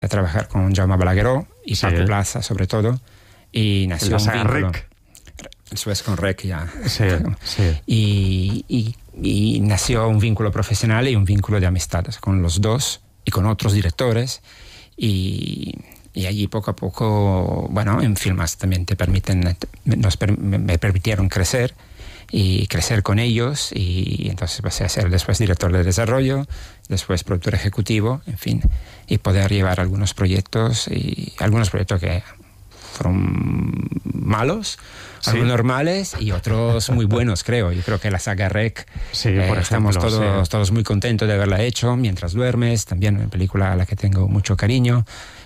trabajar con Jaume Balagueró y Sí. Paco Plaza, sobre todo, y nació La un saga vínculo. Rec. Eso es con Rec ya. Sí, sí. Y nació un vínculo profesional y un vínculo de amistad con los dos y con otros directores. Y allí poco a poco, bueno, en Filmax también me permitieron crecer y crecer con ellos, y entonces pasé a ser después director de desarrollo, después productor ejecutivo, en fin, y poder llevar algunos proyectos que fueron malos, Sí. algunos normales y otros muy buenos, creo. Yo creo que la saga Rec, Sí, por estamos ejemplo, todos muy contentos de haberla hecho. Mientras duermes, también una película a la que tengo mucho cariño.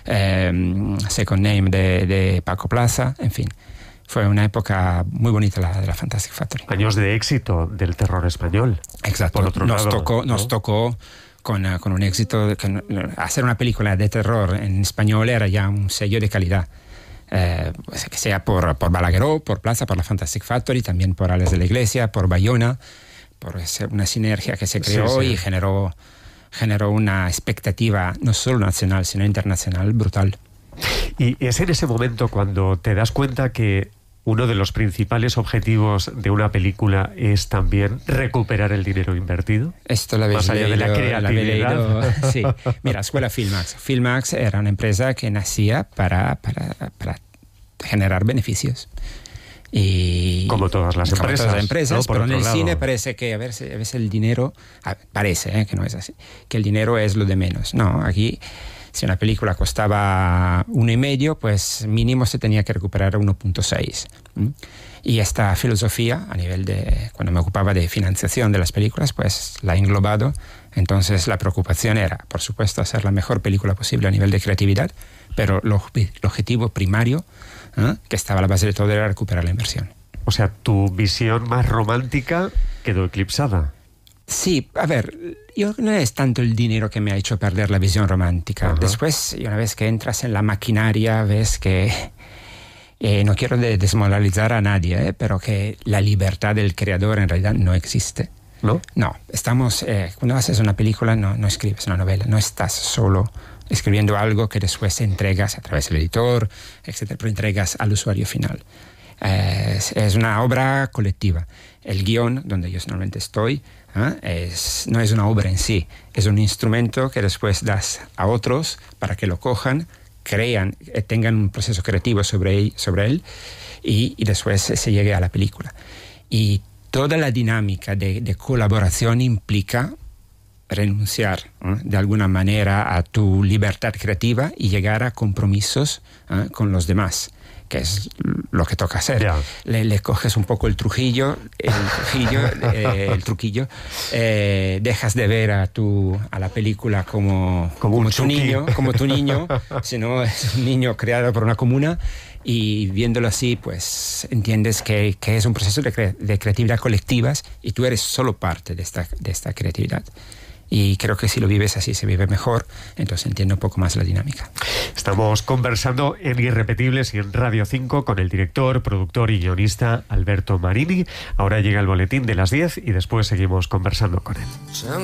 Second Name de Paco Plaza, en fin. Fue una época muy bonita la de la Fantastic Factory. Años de éxito del terror español. Exacto. Por otro lado, Nos tocó con un éxito. Hacer una película de terror en español era ya un sello de calidad. Pues que sea por Balagueró, por Plaza, por la Fantastic Factory, también por Ales de la Iglesia, por Bayona, por una sinergia que se creó, Sí, sí. y generó una expectativa no solo nacional, sino internacional brutal. Y es en ese momento cuando te das cuenta que uno de los principales objetivos de una película es también recuperar el dinero invertido. Esto lo habéis Más allá de la leído, lo habéis creatividad. leído. Sí. Mira, Escuela Filmax. Filmax era una empresa que nacía para generar beneficios. Y Como todas las empresas, ¿no? Por pero en otro el lado. cine parece que a veces el dinero, parece que no es así, que el dinero es lo de menos. No, aquí, si una película costaba 1,5, pues mínimo se tenía que recuperar 1,6. Y esta filosofía, a nivel de, cuando me ocupaba de financiación de las películas, pues la he englobado. Entonces la preocupación era, por supuesto, hacer la mejor película posible a nivel de creatividad, pero el objetivo primario, que estaba a la base de todo, era recuperar la inversión. O sea, tu visión más romántica quedó eclipsada. Sí, a ver, yo no es tanto el dinero que me ha hecho perder la visión romántica. Ajá. Después, y una vez que entras en la maquinaria, ves que, no quiero desmoralizar a nadie, pero que la libertad del creador en realidad no existe. ¿No? No, cuando haces una película no escribes una novela, no estás solo escribiendo algo que después entregas a través del editor, etcétera, pero entregas al usuario final. Es una obra colectiva. El guión, donde yo normalmente estoy, no es una obra en sí, es un instrumento que después das a otros para que lo cojan, crean, tengan un proceso creativo sobre él y después se llegue a la película. Y toda la dinámica de colaboración implica renunciar de alguna manera a tu libertad creativa y llegar a compromisos con los demás, que es lo que toca hacer. Ya. Le coges un poco el truquillo, dejas de ver a la película como tu niño, sino es un niño creado por una comuna, y viéndolo así, pues entiendes que es un proceso de creatividad colectivas y tú eres solo parte de esta creatividad. Y creo que si lo vives así se vive mejor, entonces entiendo un poco más la dinámica. Estamos conversando en Irrepetibles y en Radio 5 con el director, productor y guionista Alberto Marini. Ahora llega el boletín de las 10 y después seguimos conversando con él.